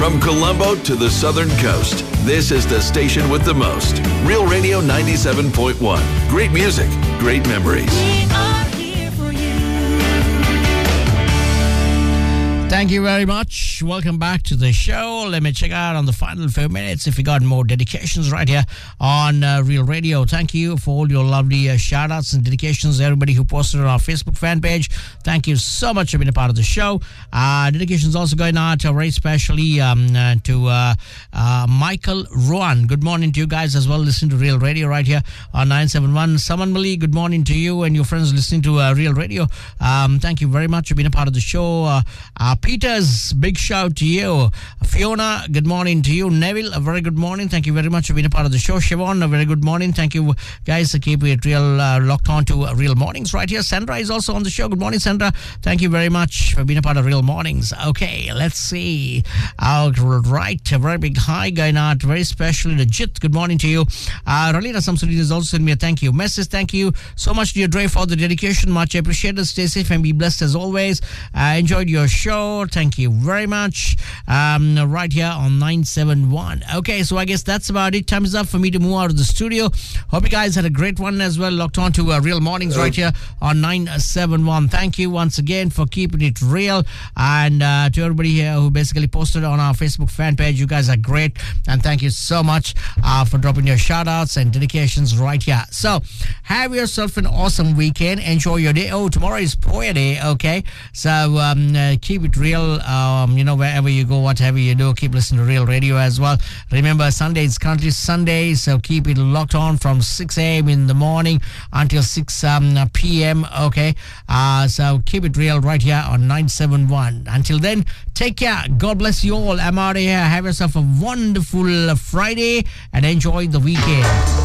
From Colombo to the southern coast, this is the station with the most. Real Radio 97.1. Great music, great memories. We are here for you. Thank you very much. Welcome back to the show. Let me check out on the final few minutes if we got more dedications right here on Real Radio. Thank you for all your lovely shout outs and dedications. Everybody who posted on our Facebook fan page, thank you so much for being a part of the show. Dedications also going out very specially to Michael Rowan. Good morning to you guys as well. Listening to Real Radio right here on 971. Saman Mali, good morning to you and your friends listening to Real Radio. Thank you very much for being a part of the show. Peters, big shout to you. Fiona, good morning to you. Neville, a very good morning. Thank you very much for being a part of the show. Siobhan, a very good morning. Thank you guys. Keep it real locked on to Real Mornings right here. Sandra is also on the show. Good morning, Sandra. Thank you very much for being a part of Real Mornings. Okay, let's see. All right, a very big hi going out. Very special to Jit. Good morning to you. Ralina Samsudin is also sending me a thank you message. Thank you so much, dear Dre, for the dedication. Much appreciated. Stay safe and be blessed as always. Enjoyed your show. Thank you very much. Right here on 971. Okay, so I guess that's about it. Time is up for me to move out of the studio. Hope you guys had a great one as well. Locked on to Real Mornings right here on 971. Thank you once again for keeping it real. And to everybody here who basically posted on our Facebook fan page, you guys are great. And thank you so much for dropping your shout outs and dedications right here. So have yourself an awesome weekend. Enjoy your day. Oh, tomorrow is Poya Day. Okay, so keep it real. Wherever you go, whatever you do, keep listening to Real Radio as well. Remember, Sunday is currently Sunday, so keep it locked on from 6 a.m. in the morning until 6 p.m. Okay, so keep it real right here on 971. Until then, take care. God bless you all. I'm out of here. Have yourself a wonderful Friday and enjoy the weekend.